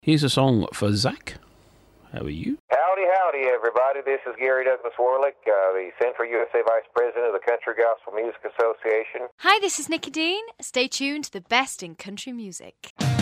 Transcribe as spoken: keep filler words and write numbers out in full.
Here's a song for Zach. How are you? Howdy, howdy, everybody. This is Gary Douglas Warlick, uh, the Central U S A Vice President of the Country Gospel Music Association. Hi, this is Nikki Dean. Stay tuned to the best in country music.